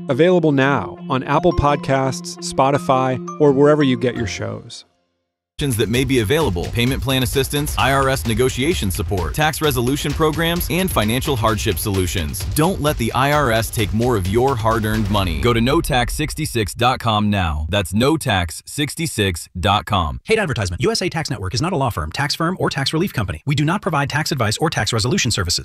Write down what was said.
Available now on Apple Podcasts, Spotify, or wherever you get your shows. That may be available: payment plan assistance, IRS negotiation support, tax resolution programs, and financial hardship solutions. Don't let the IRS take more of your hard-earned money. Go to notax66.com now. That's notax66.com. Paid advertisement. USA Tax Network is not a law firm, tax firm, or tax relief company. We do not provide tax advice or tax resolution services.